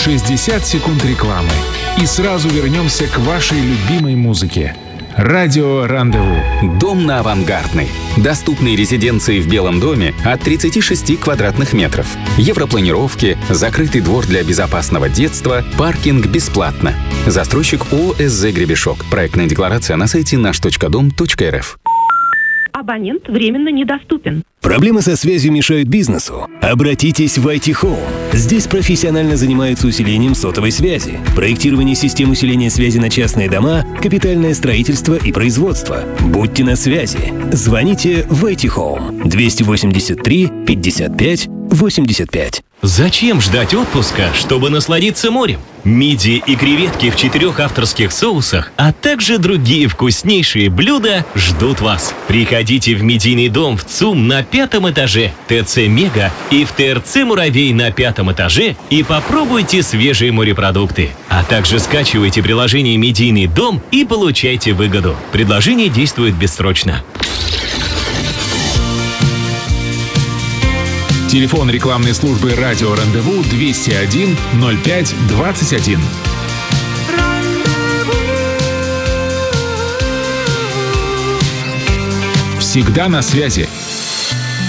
60 секунд рекламы. И сразу вернемся к вашей любимой музыке. Радио «Рандеву». Дом на Авангардной. Доступные резиденции в Белом доме от 36 квадратных метров. Европланировки, закрытый двор для безопасного детства, паркинг бесплатно. Застройщик ООО «СЗ Гребешок». Проектная декларация на сайте наш.дом.рф. Абонент временно недоступен. Проблемы со связью мешают бизнесу? Обратитесь в IT Home. Здесь профессионально занимаются усилением сотовой связи, проектирование систем усиления связи на частные дома, капитальное строительство и производство. Будьте на связи. Звоните в IT Home 283 55 85. Зачем ждать отпуска, чтобы насладиться морем? Мидии и креветки в 4 авторских соусах, а также другие вкуснейшие блюда ждут вас. Приходите в Медийный дом в ЦУМ на 5-м этаже, ТЦ «Мега» и в ТРЦ «Муравей» на 5-м этаже и попробуйте свежие морепродукты. А также скачивайте приложение «Медийный дом» и получайте выгоду. Предложение действует бессрочно. Телефон рекламной службы «Радио Рандеву» 201 05 21. Всегда на связи.